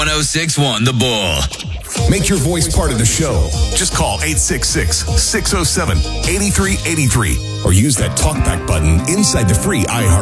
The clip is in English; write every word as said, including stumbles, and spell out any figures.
one oh six point one The Bull. Make your voice part of the show. Just call eight six six, six oh seven, eight three eight three or use that talkback button inside the free iHeart